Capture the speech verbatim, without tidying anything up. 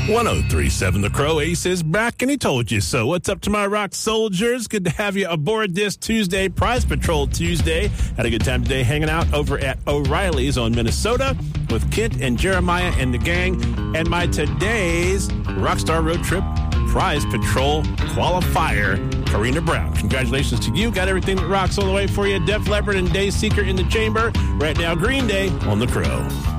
one oh three point seven The Crow. Ace is back, and he told you so. What's up to my rock soldiers? Good to have you aboard this Tuesday, Prize Patrol Tuesday. Had a good time today hanging out over at O'Reilly's on Minnesota with Kent and Jeremiah and the gang. And my today's Rockstar Road Trip Prize Patrol qualifier, Karina Brown. Congratulations to you. Got everything that rocks all the way for you. Def Leppard and Day Seeker in the chamber. Right now, Green Day on The Crow.